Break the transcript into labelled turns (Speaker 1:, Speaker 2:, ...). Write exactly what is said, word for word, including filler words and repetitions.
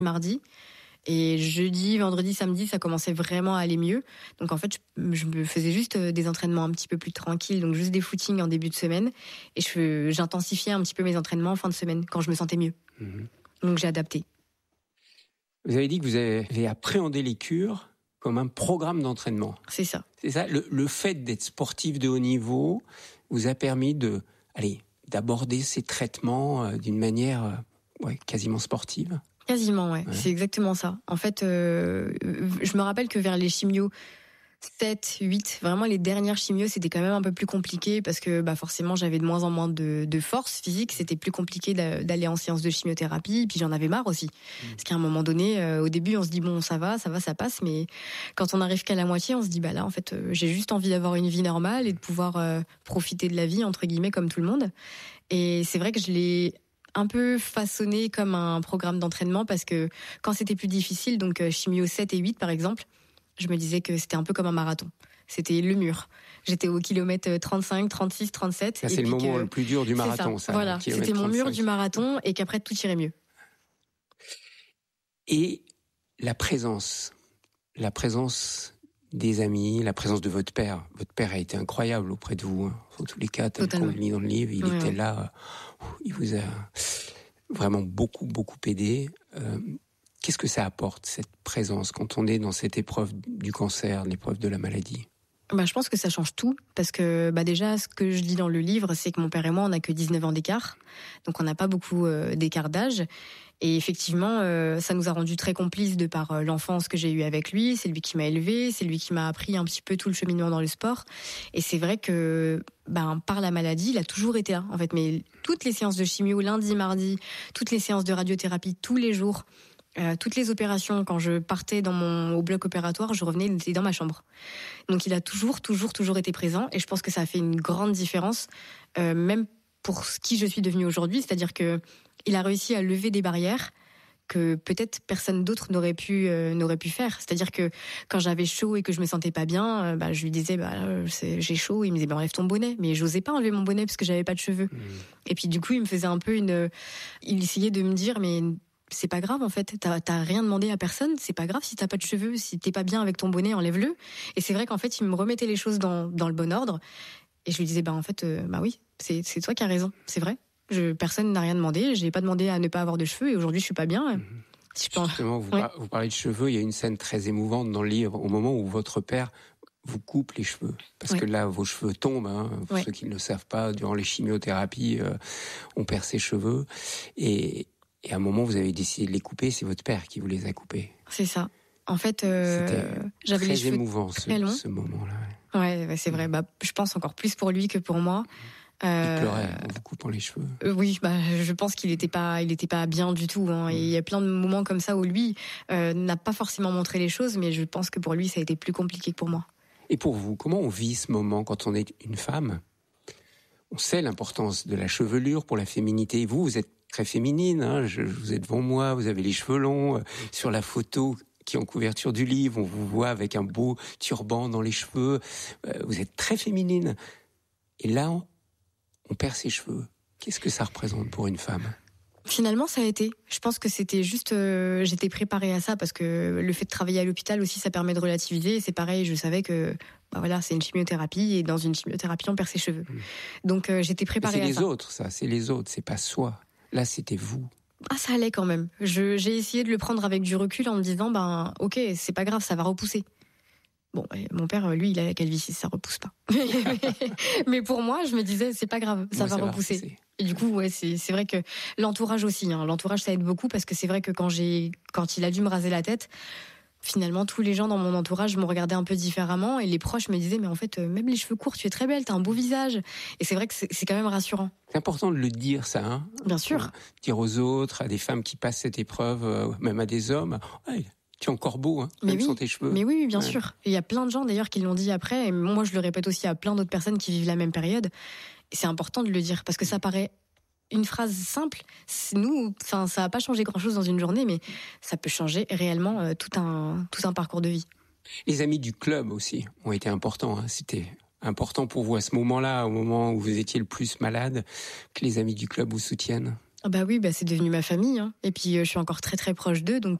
Speaker 1: mardi. Et jeudi, vendredi, samedi, ça commençait vraiment à aller mieux. Donc en fait, je, je me faisais juste des entraînements un petit peu plus tranquilles, donc juste des footings en début de semaine. Et je, j'intensifiais un petit peu mes entraînements en fin de semaine, quand je me sentais mieux. Mmh. Donc j'ai adapté.
Speaker 2: Vous avez dit que vous avez appréhendé les cures comme un programme d'entraînement.
Speaker 1: C'est ça.
Speaker 2: C'est ça. Le, le fait d'être sportif de haut niveau vous a permis de, allez, d'aborder ces traitements euh, d'une manière euh, ouais, quasiment sportive.
Speaker 1: Quasiment, ouais. ouais. C'est exactement ça. En fait, euh, je me rappelle que vers les chimios sept, huit, vraiment les dernières chimios, c'était quand même un peu plus compliqué parce que bah forcément j'avais de moins en moins de, de force physique. C'était plus compliqué d'aller en séance de chimiothérapie. Puis j'en avais marre aussi. Mmh. Parce qu'à un moment donné, euh, au début, on se dit bon, ça va, ça va, ça passe. Mais quand on arrive qu'à la moitié, on se dit bah là, en fait, euh, j'ai juste envie d'avoir une vie normale et de pouvoir euh, profiter de la vie entre guillemets comme tout le monde. Et c'est vrai que je l'ai un peu façonné comme un programme d'entraînement parce que quand c'était plus difficile, donc chimio sept et huit par exemple, je me disais que c'était un peu comme un marathon. C'était le mur. J'étais au kilomètre trente-cinq, trente-six, trente-sept.
Speaker 2: Ça, c'est et le moment que, le plus dur du marathon.
Speaker 1: Ça.
Speaker 2: Ça,
Speaker 1: voilà, c'était mon mur du marathon et qu'après tout irait mieux.
Speaker 2: Et la présence, la présence des amis, la présence de votre père. Votre père a été incroyable auprès de vous. Hein. En tous les cas, tel qu'on le lit dans le livre, il ouais, était ouais. là. Il vous a vraiment beaucoup, beaucoup aidé. Euh, qu'est-ce que ça apporte, cette présence, quand on est dans cette épreuve du cancer, l'épreuve de la maladie ?
Speaker 1: Bah, je pense que ça change tout, parce que bah, déjà, ce que je lis dans le livre, c'est que mon père et moi, on n'a que dix-neuf ans d'écart. Donc on n'a pas beaucoup euh, d'écart d'âge. Et effectivement, euh, ça nous a rendus très complices de par euh, l'enfance que j'ai eue avec lui. C'est lui qui m'a élevée, c'est lui qui m'a appris un petit peu tout le cheminement dans le sport. Et c'est vrai que ben, par la maladie, il a toujours été là. En fait, mais toutes les séances de chimio, lundi, mardi, toutes les séances de radiothérapie, tous les jours, Euh, toutes les opérations, quand je partais dans mon, au bloc opératoire, je revenais, il était dans ma chambre. Donc il a toujours, toujours, toujours été présent et je pense que ça a fait une grande différence, euh, même pour qui je suis devenue aujourd'hui. C'est-à-dire que il a réussi à lever des barrières que peut-être personne d'autre n'aurait pu, euh, n'aurait pu faire. C'est-à-dire que quand j'avais chaud et que je me sentais pas bien, euh, bah, je lui disais bah, c'est, j'ai chaud, il me disait bah, enlève ton bonnet. Mais j'osais pas enlever mon bonnet parce que j'avais pas de cheveux. Mmh. Et puis du coup, il me faisait un peu une... Il essayait de me dire mais... c'est pas grave en fait, t'as, t'as rien demandé à personne, c'est pas grave si t'as pas de cheveux, si t'es pas bien avec ton bonnet, enlève-le. Et c'est vrai qu'en fait, il me remettait les choses dans, dans le bon ordre. Et je lui disais, bah en fait, euh, bah oui, c'est, c'est toi qui as raison, c'est vrai. Je, personne n'a rien demandé, j'ai pas demandé à ne pas avoir de cheveux et aujourd'hui je suis pas bien. Mmh.
Speaker 2: Si je Justement, vous, ouais. par, vous parlez de cheveux, il y a une scène très émouvante dans le livre, au moment où votre père vous coupe les cheveux. Parce ouais. que là, vos cheveux tombent, hein. Pour ouais. ceux qui ne le savent pas, durant les chimiothérapies, euh, on perd ses cheveux. Et Et à un moment, vous avez décidé de les couper, c'est votre père qui vous les a coupés.
Speaker 1: C'est ça. En fait, euh,
Speaker 2: C'était
Speaker 1: j'avais
Speaker 2: très
Speaker 1: les cheveux
Speaker 2: émouvant
Speaker 1: très
Speaker 2: ce,
Speaker 1: longs.
Speaker 2: ce moment-là.
Speaker 1: Ouais, ouais c'est vrai. Bah, je pense encore plus pour lui que pour moi.
Speaker 2: Euh, il pleurait en vous coupant les cheveux.
Speaker 1: Euh, oui, bah, je pense qu'il n'était pas, il était pas bien du tout. Hein. Mmh. Et il y a plein de moments comme ça où lui euh, n'a pas forcément montré les choses, mais je pense que pour lui, ça a été plus compliqué que pour moi.
Speaker 2: Et pour vous, comment on vit ce moment quand on est une femme ? On sait l'importance de la chevelure pour la féminité. Vous, vous êtes très féminine, hein, je, vous êtes devant moi, vous avez les cheveux longs. Euh, sur la photo qui est en couverture du livre, on vous voit avec un beau turban dans les cheveux. Euh, vous êtes très féminine. Et là, on, on perd ses cheveux. Qu'est-ce que ça représente pour une femme ?
Speaker 1: Finalement, ça a été. Je pense que c'était juste... Euh, j'étais préparée à ça parce que le fait de travailler à l'hôpital aussi, ça permet de relativiser. Et c'est pareil, je savais que bah voilà, c'est une chimiothérapie et dans une chimiothérapie, on perd ses cheveux. Mmh. Donc, euh, j'étais préparée à ça.
Speaker 2: C'est les autres, ça. C'est les autres, c'est pas soi. Là, c'était vous.
Speaker 1: Ah, ça allait quand même. Je, j'ai essayé de le prendre avec du recul en me disant, ben, ok, c'est pas grave, ça va repousser. Bon, mon père, lui, il a la calvitie, ça repousse pas. Mais pour moi, je me disais, c'est pas grave, ça, ouais, va, ça repousser. va repousser. Et du coup, ouais, c'est, c'est vrai que l'entourage aussi, hein, l'entourage, ça aide beaucoup parce que c'est vrai que quand j'ai, quand il a dû me raser la tête, finalement, tous les gens dans mon entourage me regardaient un peu différemment et les proches me disaient, mais en fait, même les cheveux courts, tu es très belle, t'as un beau visage. Et c'est vrai que c'est, c'est quand même rassurant.
Speaker 2: C'est important de le dire, ça, hein.
Speaker 1: Bien sûr.
Speaker 2: Dire aux autres, à des femmes qui passent cette épreuve, euh, même à des hommes, ouais, tu es encore beau, hein,
Speaker 1: mais
Speaker 2: même
Speaker 1: oui,
Speaker 2: sans tes cheveux.
Speaker 1: Mais oui, bien
Speaker 2: ouais.
Speaker 1: sûr. Et il y a plein de gens d'ailleurs qui l'ont dit après, et moi je le répète aussi à plein d'autres personnes qui vivent la même période. Et c'est important de le dire parce que ça paraît une phrase simple. Nous, enfin, ça n'a pas changé grand-chose dans une journée, mais ça peut changer réellement euh, tout un tout un parcours de vie.
Speaker 2: Les amis du club aussi ont été importants. Hein. C'était important pour vous à ce moment-là, au moment où vous étiez le plus malade, que les amis du club vous soutiennent.
Speaker 1: Ah bah oui, bah c'est devenu ma famille, hein. Et puis euh, je suis encore très très proche d'eux, donc